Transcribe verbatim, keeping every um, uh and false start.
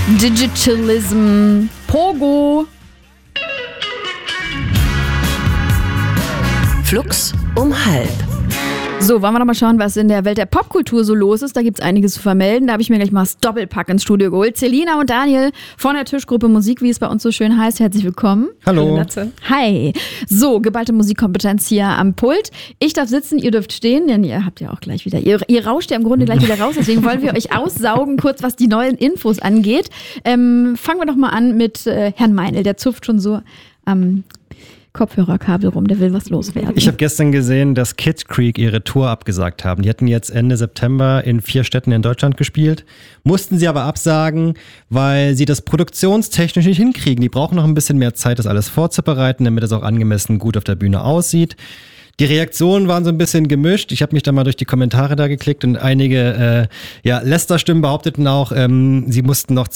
Digitalism, Pogo. Flux um halb. So, wollen wir noch mal schauen, was in der Welt der Popkultur so los ist. Da gibt's einiges zu vermelden. Da habe ich mir gleich mal das Doppelpack ins Studio geholt. Selina und Daniel von der Tischgruppe Musik, wie es bei uns so schön heißt. Herzlich willkommen. Hallo. Hi. So, geballte Musikkompetenz hier am Pult. Ich darf sitzen, ihr dürft stehen, denn ihr habt ja auch gleich wieder, ihr, ihr rauscht ja im Grunde gleich wieder raus. Deswegen wollen wir euch aussaugen, kurz was die neuen Infos angeht. Ähm, fangen wir doch mal an mit äh, Herrn Meinl. Der zupft schon so am ähm, Kopfhörerkabel rum, der will was loswerden. Ich habe gestern gesehen, dass Kid Creek ihre Tour abgesagt haben. Die hatten jetzt Ende September in vier Städten in Deutschland gespielt, mussten sie aber absagen, weil sie das produktionstechnisch nicht hinkriegen. Die brauchen noch ein bisschen mehr Zeit, das alles vorzubereiten, damit es auch angemessen gut auf der Bühne aussieht. Die Reaktionen waren so ein bisschen gemischt. Ich habe mich da mal durch die Kommentare da geklickt und einige äh, ja, Lästerstimmen behaupteten auch, ähm, sie mussten noch